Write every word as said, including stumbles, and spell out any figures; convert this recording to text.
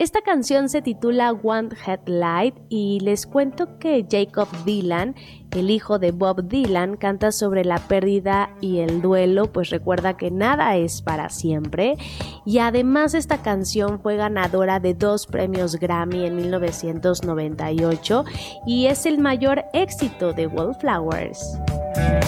Esta canción se titula One Headlight y les cuento que Jakob Dylan, el hijo de Bob Dylan, canta sobre la pérdida y el duelo, pues recuerda que nada es para siempre. Y además esta canción fue ganadora de dos premios Grammy en mil novecientos noventa y ocho y es el mayor éxito de Wallflowers.